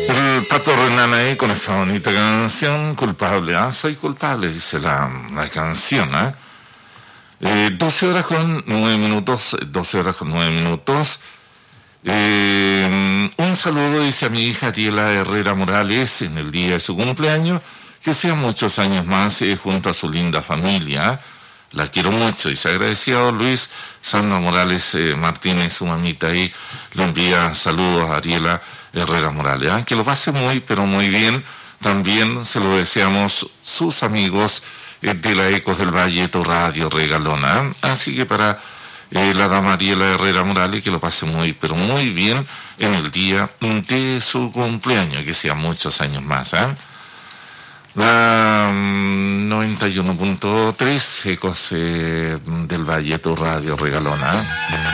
El Pato Renan ahí con esa bonita canción, culpable, soy culpable, dice la canción, 12 horas con 9 minutos, 12 horas con 9 minutos. Un saludo, dice a mi hija Ariela Herrera Morales en el día de su cumpleaños, que sean muchos años más junto a su linda familia. La quiero mucho y se agradecido Luis Sandra Morales Martínez, su mamita ahí, le envía saludos a Ariela Herrera Morales. Que lo pase muy, pero muy bien. También se lo deseamos sus amigos de la Ecos del Valle, tu radio regalona. Así que para la dama Ariela Herrera Morales, que lo pase muy, pero muy bien en el día de su cumpleaños, que sea muchos años más. La 91.3 Ecos del Valle, tu radio regalona.